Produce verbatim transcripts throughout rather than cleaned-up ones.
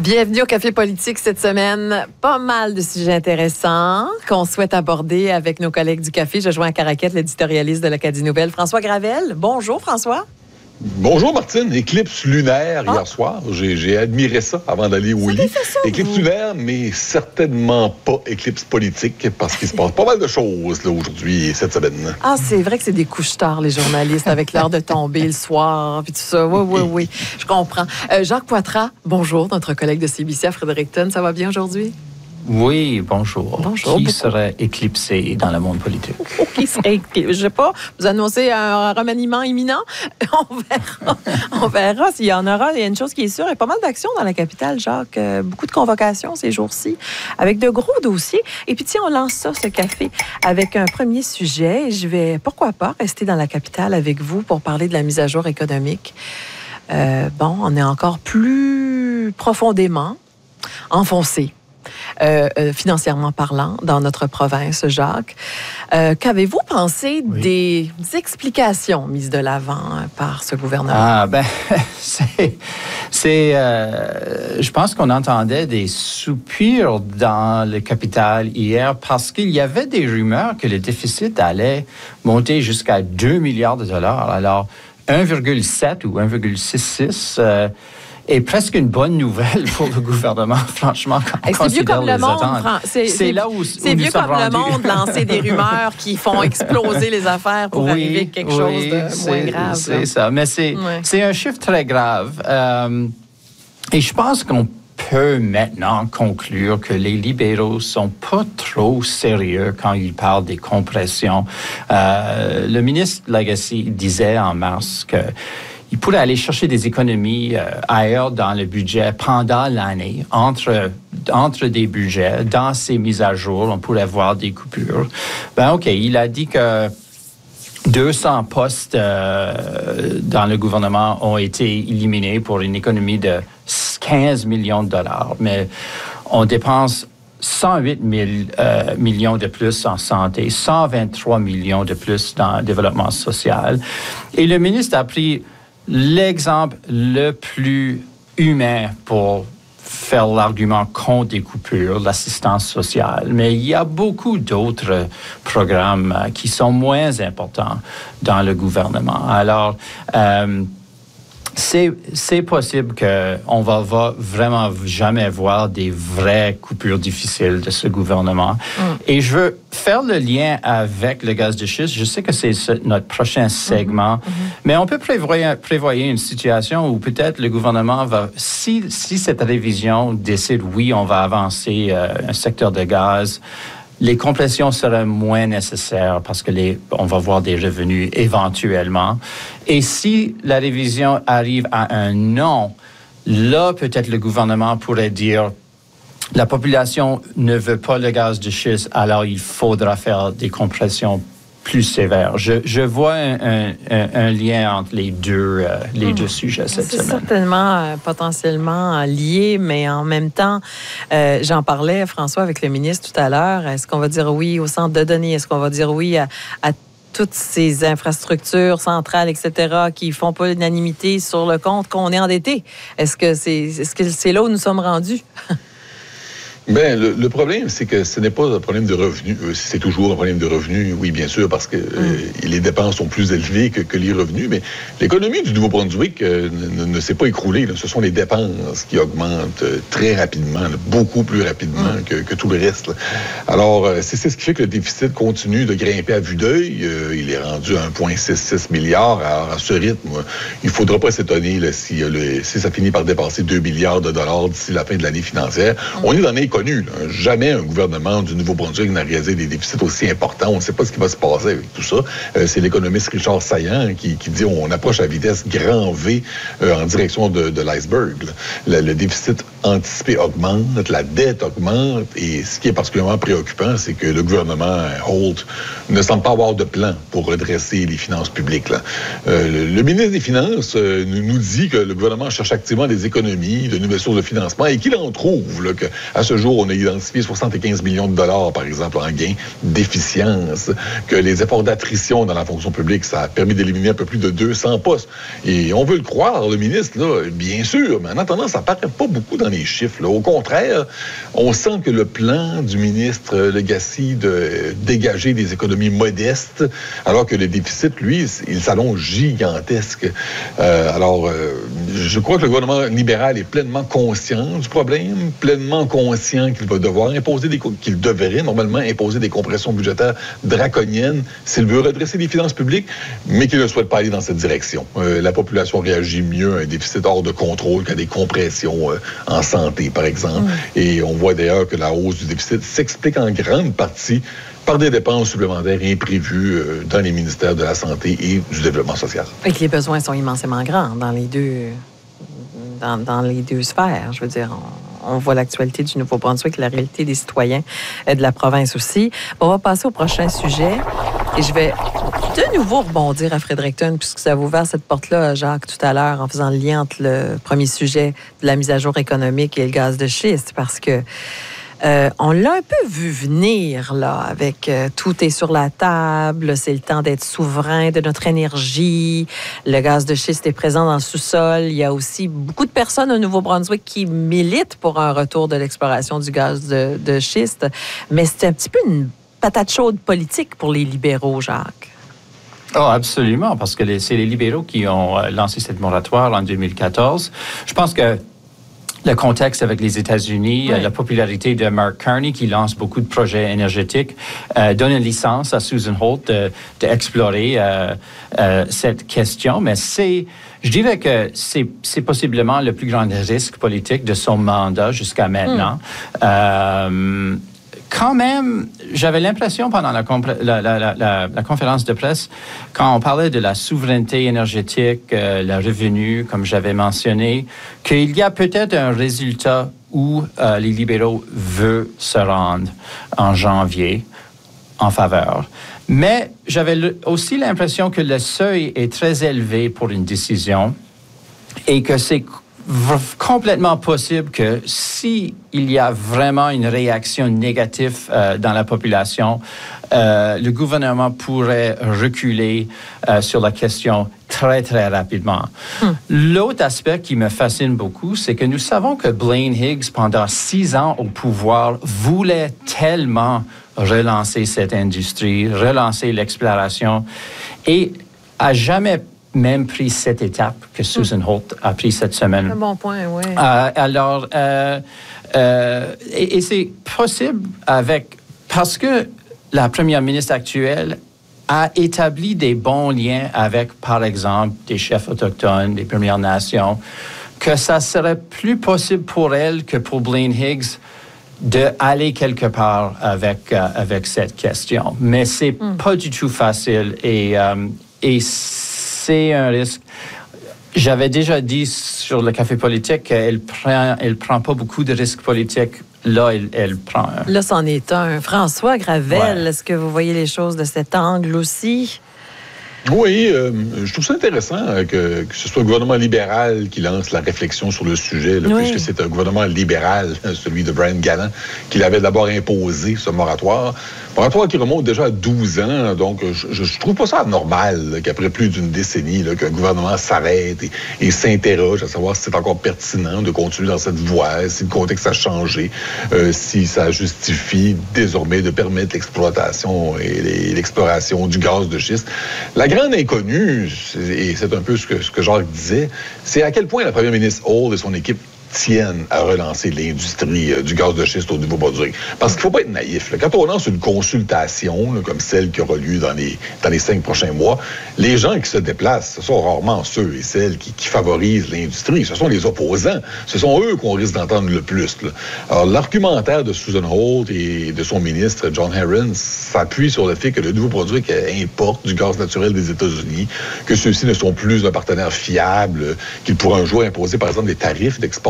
Bienvenue au Café Politique cette semaine. Pas mal de sujets intéressants qu'on souhaite aborder avec nos collègues du Café. Je joins à Caraquette, l'éditorialiste de l'Acadie Nouvelle, François Gravel. Bonjour, François. Bonjour Martine, éclipse lunaire ah. hier soir. J'ai, j'ai admiré ça avant d'aller au lit. Ça, éclipse vous? lunaire, mais certainement pas éclipse politique, parce qu'il se passe pas mal de choses là, aujourd'hui et cette semaine. Ah, c'est vrai que c'est des couches tard, les journalistes, avec l'heure de tomber le soir, puis tout ça. Oui, oui, oui, je comprends. Euh, Jacques Poitras, bonjour, notre collègue de C B C à Fredericton. Ça va bien aujourd'hui? Oui, bonjour. Bonjour. Qui beaucoup. serait éclipsé dans le monde politique? Qui serait éclipsé? Je sais pas. Vous annoncez un remaniement imminent? On verra. On verra s'il y en aura. Il y a une chose qui est sûre, il y a pas mal d'actions dans la capitale, Jacques. Euh, beaucoup de convocations ces jours-ci, avec de gros dossiers. Et puis, tiens, on lance ça, ce café, avec un premier sujet. Je vais, pourquoi pas, rester dans la capitale avec vous pour parler de la mise à jour économique. Euh, bon, on est encore plus profondément enfoncé. Euh, euh, financièrement parlant, dans notre province, Jacques. Euh, qu'avez-vous pensé oui. des explications mises de l'avant par ce gouvernement? Ah, ben, c'est... c'est euh, je pense qu'on entendait des soupirs dans le capital hier parce qu'il y avait des rumeurs que le déficit allait monter jusqu'à deux milliards de dollars. Alors, un virgule sept ou un virgule soixante-six... Euh, est presque une bonne nouvelle pour le gouvernement, franchement, quand on c'est vieux comme le monde, c'est, c'est là où, c'est où vieux nous comme sommes rendus. le monde lancer des rumeurs qui font exploser les affaires pour oui, arriver à quelque oui, chose de c'est, moins grave. C'est là. ça, mais c'est, ouais. c'est un chiffre très grave. Euh, et je pense qu'on peut maintenant conclure que les libéraux sont pas trop sérieux quand ils parlent des compressions. Euh, le ministre Lagacé disait en mars que il pourrait aller chercher des économies euh, ailleurs dans le budget pendant l'année, entre, entre des budgets, dans ces mises à jour, on pourrait voir des coupures. Ben OK, il a dit que deux cents postes euh, dans le gouvernement ont été éliminés pour une économie de quinze millions de dollars, mais on dépense cent huit mille euh, millions de plus en santé, cent vingt-trois millions de plus dans le développement social. Et le ministre a pris l'exemple le plus humain pour faire l'argument contre des coupures, l'assistance sociale. Mais il y a beaucoup d'autres programmes qui sont moins importants dans le gouvernement. Alors, euh, c'est, c'est possible qu'on va, va vraiment jamais voir des vraies coupures difficiles de ce gouvernement. Mm. Et je veux faire le lien avec le gaz de schiste. Je sais que c'est ce, notre prochain segment, mm-hmm. mais on peut prévoir, prévoir une situation où peut-être le gouvernement va, si, si cette révision décide, oui, on va avancer euh, un secteur de gaz, les compressions seraient moins nécessaires parce que les, on va voir des revenus éventuellement. Et si la révision arrive à un non, là, peut-être le gouvernement pourrait dire la population ne veut pas le gaz de schiste, alors il faudra faire des compressions plus sévères. Je, je vois un, un, un lien entre les deux, euh, les mmh. deux sujets cette c'est semaine. C'est certainement euh, potentiellement lié, mais en même temps, euh, j'en parlais, François, avec le ministre tout à l'heure. Est-ce qu'on va dire oui au centre de données? Est-ce qu'on va dire oui à, à toutes ces infrastructures centrales, et cetera, qui font pas l'unanimité sur le compte qu'on est endetté? Est-ce que c'est, est-ce que c'est là où nous sommes rendus? Bien, le, le problème, c'est que ce n'est pas un problème de revenus. C'est toujours un problème de revenus, oui, bien sûr, parce que mm. euh, les dépenses sont plus élevées que, que les revenus, mais l'économie du Nouveau-Brunswick euh, ne, ne s'est pas écroulée. Là. Ce sont les dépenses qui augmentent euh, très rapidement, là, beaucoup plus rapidement mm. que, que tout le reste. Là. Alors, euh, c'est, c'est ce qui fait que le déficit continue de grimper à vue d'œil. Euh, il est rendu à un virgule soixante-six milliard. Alors, à ce rythme, il ne faudra pas s'étonner là, si, le, si ça finit par dépasser deux milliards de dollars d'ici la fin de l'année financière. Mm. On est dans les connu. Là. Jamais un gouvernement du Nouveau-Brunswick n'a réalisé des déficits aussi importants. On ne sait pas ce qui va se passer avec tout ça. Euh, c'est l'économiste Richard Saillant qui, qui dit on approche à vitesse grand V euh, en direction de, de l'iceberg. Le, le déficit anticipé augmente, la dette augmente, et ce qui est particulièrement préoccupant, c'est que le gouvernement Holt ne semble pas avoir de plan pour redresser les finances publiques. Là. Euh, le, le ministre des Finances euh, nous, nous dit que le gouvernement cherche activement des économies, de nouvelles sources de financement, et qu'il en trouve là, que, à ce jour, jour, on a identifié soixante-quinze millions de dollars, par exemple, en gains d'efficience, que les efforts d'attrition dans la fonction publique, ça a permis d'éliminer un peu plus de deux cents postes. Et on veut le croire, le ministre, là, bien sûr, mais en attendant, ça paraît pas beaucoup dans les chiffres, là. Au contraire, on sent que le plan du ministre Legacy de dégager des économies modestes, alors que le déficit, lui, il s'allonge gigantesque. Euh, alors, euh, je crois que le gouvernement libéral est pleinement conscient du problème, pleinement conscient qu'il va devoir imposer des, qu'il devrait normalement imposer des compressions budgétaires draconiennes s'il veut redresser les finances publiques, mais qu'il ne souhaite pas aller dans cette direction. Euh, la population réagit mieux à un déficit hors de contrôle qu'à des compressions euh, en santé, par exemple. Mmh. Et on voit d'ailleurs que la hausse du déficit s'explique en grande partie par des dépenses supplémentaires imprévues euh, dans les ministères de la Santé et du Développement social. Et que les besoins sont immensément grands dans les deux, dans, dans les deux sphères. Je veux dire, on, on voit l'actualité du Nouveau-Brunswick, la réalité des citoyens euh, de la province aussi. On va passer au prochain sujet et je vais de nouveau rebondir à Fredericton, puisque ça a ouvert cette porte-là, Jacques, tout à l'heure, en faisant le lien entre le premier sujet de la mise à jour économique et le gaz de schiste, parce que Euh, on l'a un peu vu venir, là, avec euh, tout est sur la table, c'est le temps d'être souverain de notre énergie, le gaz de schiste est présent dans le sous-sol. Il y a aussi beaucoup de personnes au Nouveau-Brunswick qui militent pour un retour de l'exploration du gaz de, de schiste, mais c'est un petit peu une patate chaude politique pour les libéraux, Jacques. Oh, absolument, parce que les, c'est les libéraux qui ont lancé cette moratoire en deux mille quatorze. Je pense que le contexte avec les États-Unis, oui. La popularité de Mark Carney, qui lance beaucoup de projets énergétiques, euh, donne une licence à Susan Holt de, d'explorer euh, euh, cette question. Mais c'est, je dirais que c'est, c'est possiblement le plus grand risque politique de son mandat jusqu'à maintenant. Mm. Euh, Quand même, j'avais l'impression pendant la, la, la, la, la conférence de presse, quand on parlait de la souveraineté énergétique, euh, le revenu, comme j'avais mentionné, qu'il y a peut-être un résultat où euh, les libéraux veulent se rendre en janvier en faveur. Mais j'avais le, aussi l'impression que le seuil est très élevé pour une décision et que c'est complètement possible que si il y a vraiment une réaction négative euh, dans la population, euh, le gouvernement pourrait reculer euh, sur la question très, très rapidement. Hmm. L'autre aspect qui me fascine beaucoup, c'est que nous savons que Blaine Higgs, pendant six ans au pouvoir, voulait tellement relancer cette industrie, relancer l'exploration et a jamais même pris cette étape que Susan Holt a pris cette semaine. Un bon point, oui. Euh, alors, euh, euh, et, et c'est possible avec, parce que la première ministre actuelle a établi des bons liens avec, par exemple, des chefs autochtones, des Premières Nations, que ça serait plus possible pour elle que pour Blaine Higgs d'aller quelque part avec, euh, avec cette question. Mais c'est mm. pas du tout facile et, euh, et c'est un risque. J'avais déjà dit sur le Café politique qu'elle prend, elle prend pas beaucoup de risques politiques. Là, elle, elle prend un. Là, c'en est un. François Gravel, ouais. Est-ce que vous voyez les choses de cet angle aussi? Oui, euh, je trouve ça intéressant que, que ce soit le gouvernement libéral qui lance la réflexion sur le sujet, là, oui. puisque c'est un gouvernement libéral, celui de Brian Gallant, qui l'avait d'abord imposé, ce moratoire. Moratoire qui remonte déjà à douze ans, donc je, je trouve pas ça normal là, qu'après plus d'une décennie, là, qu'un gouvernement s'arrête et, et s'interroge à savoir si c'est encore pertinent de continuer dans cette voie, si le contexte a changé, euh, si ça justifie désormais de permettre l'exploitation et les, l'exploration du gaz de schiste. La grande inconnue, et c'est un peu ce que, ce que Jacques disait, c'est à quel point la première ministre Holt et son équipe tiennent à relancer l'industrie euh, du gaz de schiste au Nouveau-Brunswick. Parce qu'il ne faut pas être naïf. Là. Quand on lance une consultation, là, comme celle qui aura lieu dans les, dans les cinq prochains mois, les gens qui se déplacent, ce sont rarement ceux et celles qui, qui favorisent l'industrie. Ce sont les opposants. Ce sont eux qu'on risque d'entendre le plus. Là. Alors, l'argumentaire de Susan Holt et de son ministre, John Herron, s'appuie sur le fait que le Nouveau-Brunswick importe du gaz naturel des États-Unis, que ceux-ci ne sont plus un partenaire fiable, qu'ils pourraient un jour imposer, par exemple, des tarifs d'exportation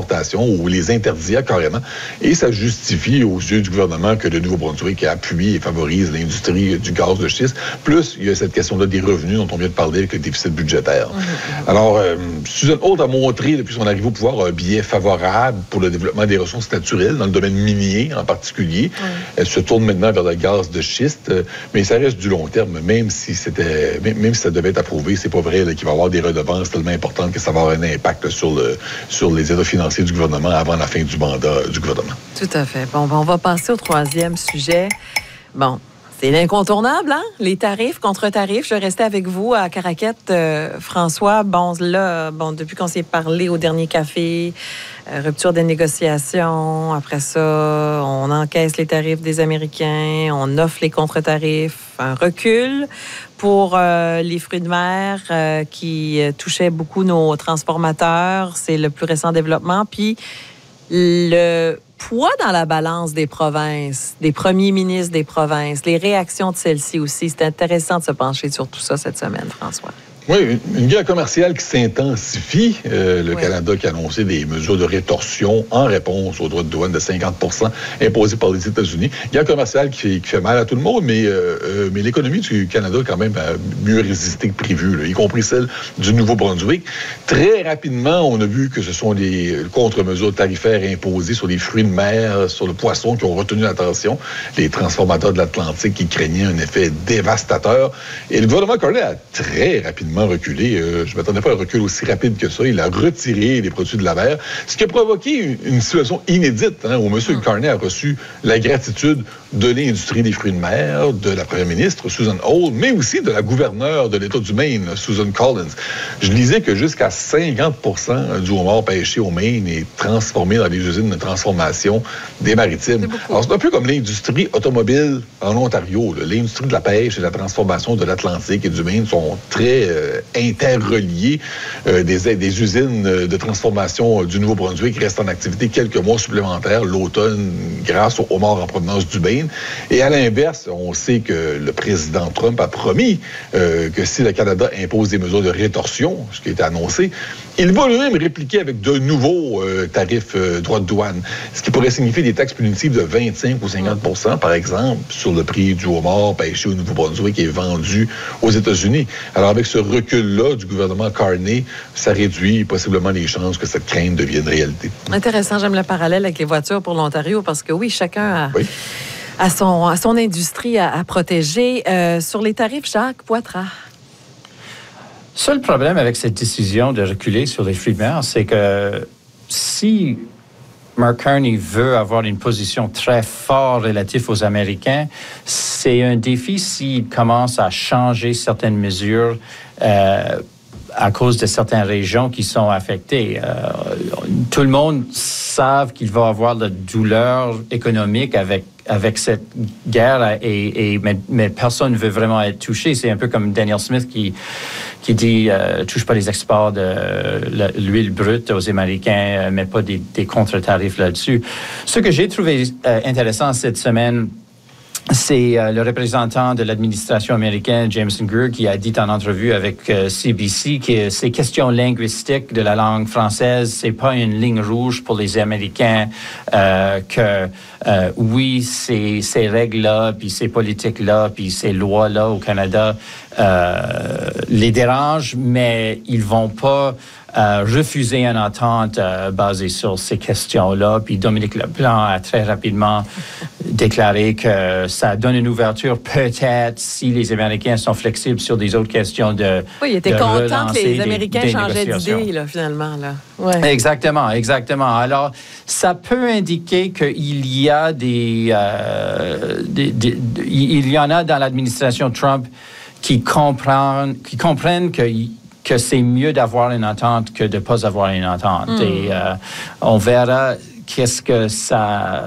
exportations ou les interdire carrément. Et ça justifie aux yeux du gouvernement que le Nouveau-Brunswick appuie et favorise l'industrie du gaz de schiste. Plus, il y a cette question-là des revenus dont on vient de parler avec le déficit budgétaire. Mmh. Alors, euh, Susan Holt a montré depuis son arrivée au pouvoir un biais favorable pour le développement des ressources naturelles, dans le domaine minier en particulier. Mmh. Elle se tourne maintenant vers le gaz de schiste, mais ça reste du long terme, même si c'était, même, même si ça devait être approuvé, c'est pas vrai là, qu'il va y avoir des redevances tellement importantes que ça va avoir un impact là, sur, le, sur les états financiers du gouvernement avant la fin du mandat du gouvernement. Tout à fait. Bon, on va passer au troisième sujet. Bon, c'est l'incontournable, hein? Les tarifs, contre-tarifs. Je vais rester avec vous à Caraquette, euh, François. Bon, là, bon, depuis qu'on s'est parlé au dernier café, euh, rupture des négociations. Après ça, on encaisse les tarifs des Américains, on offre les contre-tarifs, un recul pour euh, les fruits de mer euh, qui euh, touchaient beaucoup nos transformateurs. C'est le plus récent développement. Puis, le poids dans la balance des provinces, des premiers ministres des provinces, les réactions de celles-ci aussi. C'est intéressant de se pencher sur tout ça cette semaine, François. Oui, une guerre commerciale qui s'intensifie. Euh, le oui. Canada qui a annoncé des mesures de rétorsion en réponse aux droits de douane de cinquante pour cent imposés par les États-Unis. Guerre commerciale qui, qui fait mal à tout le monde, mais, euh, mais l'économie du Canada, quand même, a mieux résisté que prévu, là, y compris celle du Nouveau-Brunswick. Très rapidement, on a vu que ce sont les contre-mesures tarifaires imposées sur les fruits de mer, sur le poisson qui ont retenu l'attention. Les transformateurs de l'Atlantique qui craignaient un effet dévastateur. Et le gouvernement Carney a très rapidement reculé. Euh, je ne m'attendais pas à un recul aussi rapide que ça. Il a retiré les produits de la mer, ce qui a provoqué une, une situation inédite, hein, où M. Mm. Carney a reçu la gratitude de l'industrie des fruits de mer, de la première ministre, Susan Holt, mais aussi de la gouverneure de l'État du Maine, Susan Collins. Je lisais que jusqu'à cinquante pour cent du homard pêché au Maine est transformé dans les usines de transformation des maritimes. C'est Alors, c'est un peu comme l'industrie automobile en Ontario. Là. L'industrie de la pêche et de la transformation de l'Atlantique et du Maine sont très euh, interreliées. Euh, des, des usines de transformation du Nouveau-Brunswick restent en activité quelques mois supplémentaires l'automne grâce au homard en provenance du Maine. Et à l'inverse, on sait que le président Trump a promis euh, que si le Canada impose des mesures de rétorsion, ce qui a été annoncé, il va lui-même répliquer avec de nouveaux euh, tarifs euh, droits de douane, ce qui pourrait signifier des taxes punitives de vingt-cinq ou cinquante pour cent, par exemple, sur le prix du homard pêché au Nouveau-Brunswick qui est vendu aux États-Unis. Alors, avec ce recul-là du gouvernement Carney, ça réduit possiblement les chances que cette crainte devienne réalité. Intéressant, j'aime le parallèle avec les voitures pour l'Ontario, parce que oui, chacun a... Oui. À son, à son industrie à, à protéger. Euh, sur les tarifs, Jacques Poitras. Seul problème avec cette décision de reculer sur les fruits de mer, c'est que si Mark Carney veut avoir une position très forte relative aux Américains, c'est un défi s'il commence à changer certaines mesures euh, à cause de certaines régions qui sont affectées. Euh, tout le monde savent qu'il va avoir de la douleur économique avec avec cette guerre, et, et, mais, mais personne ne veut vraiment être touché. C'est un peu comme Daniel Smith qui, qui dit euh, « touche pas les exports de euh, l'huile brute aux Américains, euh, mais pas des, des contre-tarifs là-dessus ». Ce que j'ai trouvé euh, intéressant cette semaine, c'est euh, le représentant de l'administration américaine, Jameson Greer, qui a dit en entrevue avec euh, C B C que ces questions linguistiques de la langue française, c'est pas une ligne rouge pour les Américains, euh, que euh, oui, ces, ces règles-là, puis ces politiques-là, puis ces lois-là au Canada euh, les dérangent, mais ils vont pas Euh, refuser une entente euh, basée sur ces questions-là. Puis Dominique Leblanc a très rapidement déclaré que ça donne une ouverture peut-être si les Américains sont flexibles sur des autres questions de Oui, il était content que les Américains des, des changeaient d'idée, là, finalement. Là. Ouais. Exactement, exactement. Alors, ça peut indiquer qu'il y a des, euh, des, des, des... Il y en a dans l'administration Trump qui comprennent, qui comprennent que que c'est mieux d'avoir une entente que de ne pas avoir une entente. Mm. Et euh, on verra qu'est-ce que ça,